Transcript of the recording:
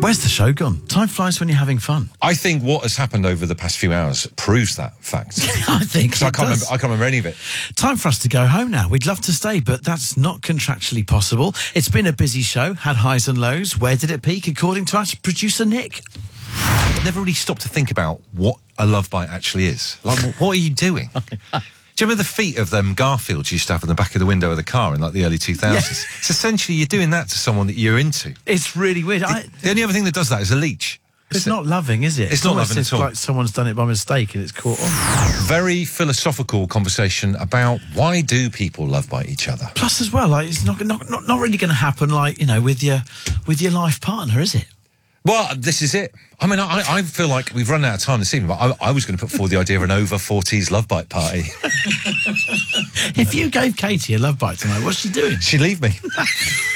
Where's the show gone? Time flies when you're having fun. I think what has happened over the past few hours proves that fact. I think I can't remember any of it. Time for us to go home now. We'd love to stay, but that's not contractually possible. It's been a busy show, had highs and lows. Where did it peak, according to our producer Nick? I've never really stopped to think about what a love bite actually is. Like, what are you doing? Do you remember the feet of them Garfields you used to have on the back of the window of the car in like the early 2000s? Yeah. It's essentially you're doing that to someone that you're into. It's really weird. The only other thing that does that is a leech. It's not loving, is it? It's not loving at all. It's like someone's done it by mistake and it's caught on. Very philosophical conversation about why do people love bite each other. Plus, as well, like it's not really going to happen, like, you know, with your life partner, is it? Well, this is it. I mean, I feel like we've run out of time this evening, but I was going to put forward the idea of an over-40s love bite party. If you gave Katie a love bite tonight, what's she doing? She'd leave me.